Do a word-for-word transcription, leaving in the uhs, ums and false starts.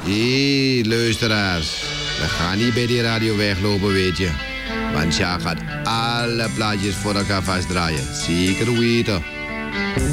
Hé, luisteraars. We gaan niet bij die radio weglopen, weet je. Want Sjaak gaat alle plaatjes voor elkaar vastdraaien. Zeker weten.